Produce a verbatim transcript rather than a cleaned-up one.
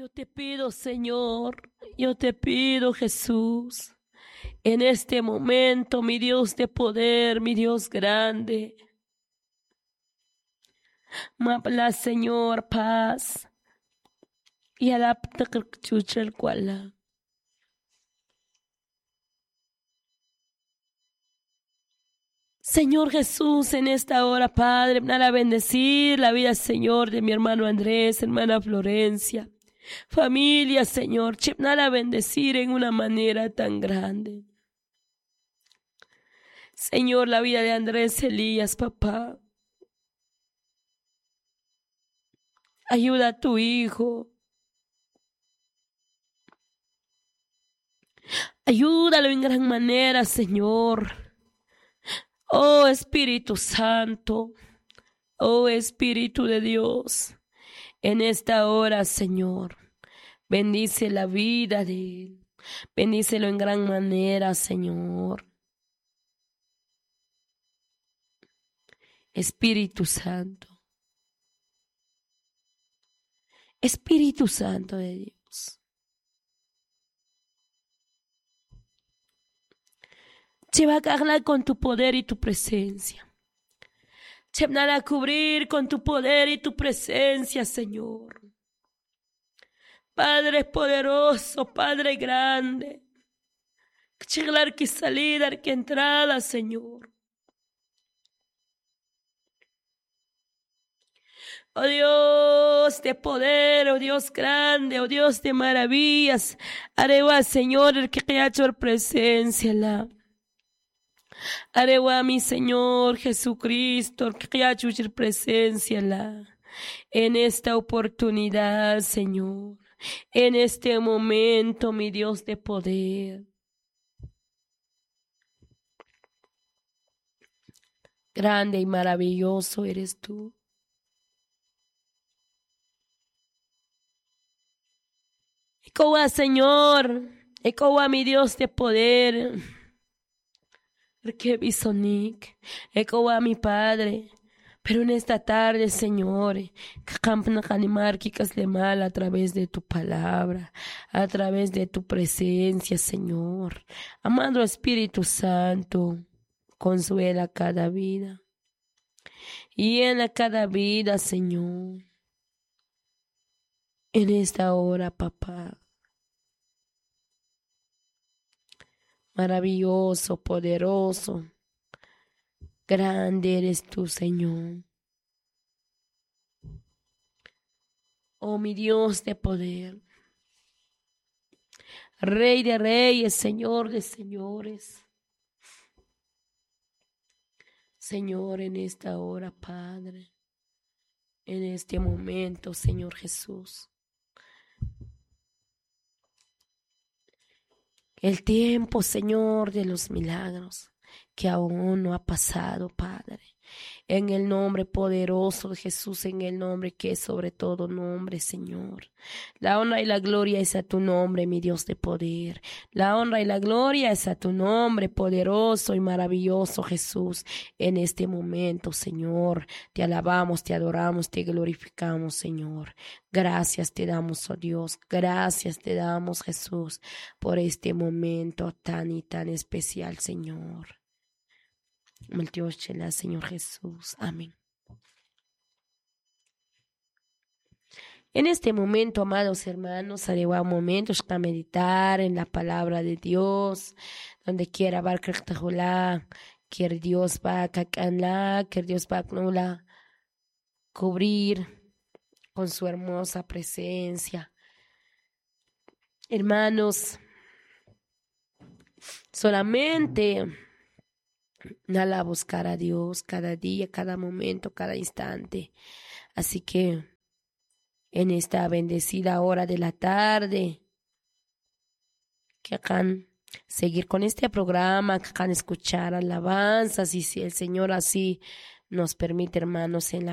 Yo te pido, Señor, yo te pido, Jesús, en este momento, mi Dios de poder, mi Dios grande, me habla, Señor, paz, y adapta el cual. Señor Jesús, en esta hora, Padre, para bendecir la vida, Señor, de mi hermano Andrés, hermana Florencia. Familia, Señor, para bendecir en una manera tan grande. Señor, la vida de Andrés Elías, papá. Ayuda a tu hijo. Ayúdalo en gran manera, Señor. Oh Espíritu Santo, oh Espíritu de Dios, en esta hora, Señor, bendice la vida de él, bendícelo en gran manera, Señor. Espíritu Santo, Espíritu Santo de Dios, lleva a cargar con tu poder y tu presencia. Lleva a cubrir con tu poder y tu presencia, Señor. Padre poderoso, Padre grande, que llegar que salida, que entrada, Señor. Oh Dios de poder, oh Dios grande, oh Dios de maravillas, arewa, Señor, el que ha hecho presencia, la. Arewa, mi Señor Jesucristo, el que ha hecho presencia, la. En esta oportunidad, Señor, en este momento, mi Dios de poder. Grande y maravilloso eres tú. Ecoa, Señor, ecoa, mi Dios de poder. Porque bisonic, ecoa, mi Padre. Pero en esta tarde, Señor, que mal a través de tu palabra, a través de tu presencia, Señor. Amado Espíritu Santo, consuela cada vida. Llena cada vida, Señor. En esta hora, papá. Maravilloso, poderoso, grande eres tú, Señor. Oh, mi Dios de poder. Rey de reyes, Señor de señores. Señor, en esta hora, Padre. En este momento, Señor Jesús. El tiempo, Señor, de los milagros que aún no ha pasado, Padre. En el nombre poderoso de Jesús, en el nombre que es sobre todo nombre, Señor. La honra y la gloria es a tu nombre, mi Dios de poder. La honra y la gloria es a tu nombre, poderoso y maravilloso, Jesús. En este momento, Señor, te alabamos, te adoramos, te glorificamos, Señor. Gracias te damos, oh Dios. Gracias te damos, Jesús, por este momento tan y tan especial, Señor. Malteochela, Señor Jesús. Amén. En este momento, amados hermanos, haré un momento para meditar en la palabra de Dios, donde quiera va que Dios va a cacanla, que Dios va a cubrir con su hermosa presencia. Hermanos, solamente nada buscar a Dios cada día, cada momento, cada instante. Así que en esta bendecida hora de la tarde, que hagan seguir con este programa, que hagan escuchar alabanzas, y si el Señor así nos permite, hermanos, en la